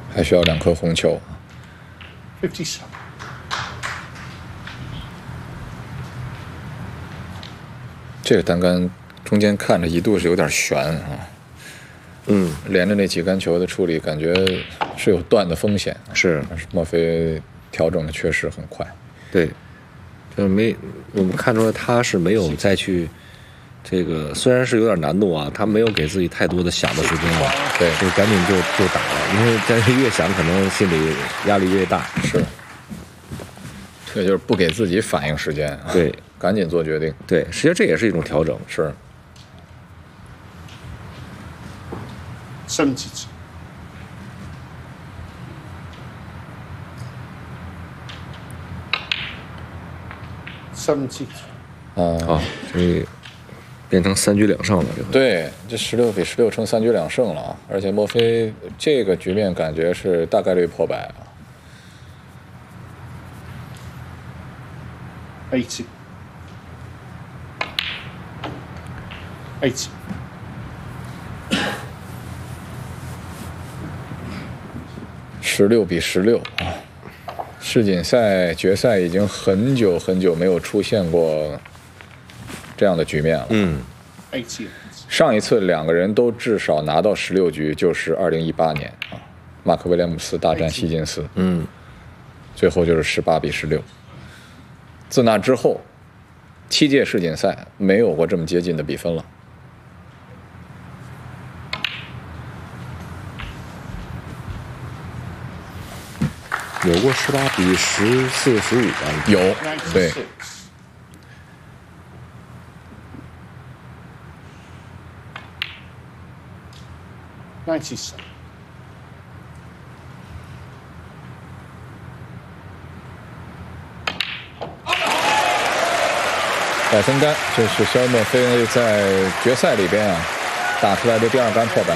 还需要2颗红球。 57. 这个单杆中间看着一度是有点悬啊。连着那几杆球的处理，感觉是有断的风险。 是， 但是莫非调整的确实很快。 对，就是我们看出来他是没有再去这个，虽然是有点难度啊，他没有给自己太多的想的时间了。 对， 就赶紧就打了，因为但是越想可能心里压力越大。 是，这就是不给自己反应时间。 对， 赶紧做决定。 对，实际上这也是一种调整。 是。 72. 72. 啊，这变成3局2胜了，这回。 对，这16比16成3局2胜了，而且莫非这个局面感觉是大概率破百啊。 80. 80. 16比16啊！世锦赛决赛已经很久很久没有出现过这样的局面了。 80. 上一次2个人都至少拿到16局，就是2018年啊，马克威廉姆斯大战希金斯。最后就是18比16。自那之后，7届世锦赛没有过这么接近的比分了。 有过18比14、15吧？ 有，对。 97. 百分杆，这是肖莫菲在决赛里边啊打出来的第2杆破百。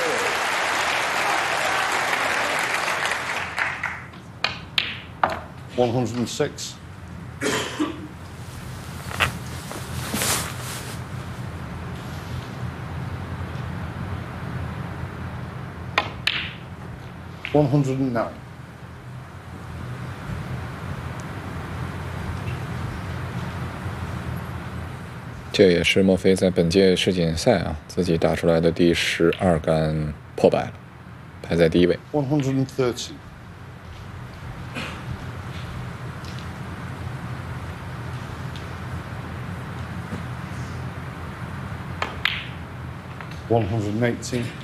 106. 109. 这也是莫菲在本届世锦赛啊自己打出来的第12杆破百了，排在第1位。 130. 118.